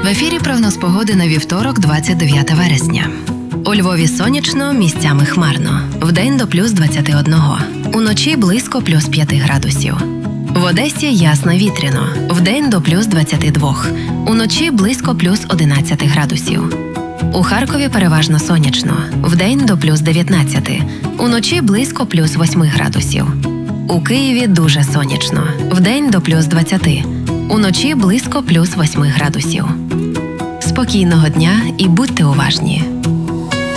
В ефірі прогноз погоди на вівторок, 29 вересня. У Львові сонячно, місцями хмарно. Вдень до плюс 21. Уночі близько плюс 5 градусів. В Одесі ясно вітряно. Вдень до плюс 22. Уночі близько плюс 11 градусів. У Харкові переважно сонячно. Вдень до плюс 19. Уночі близько плюс 8 градусів. У Києві дуже сонячно. Вдень до плюс 20. Уночі близько плюс 8 градусів. Спокійного дня і будьте уважні!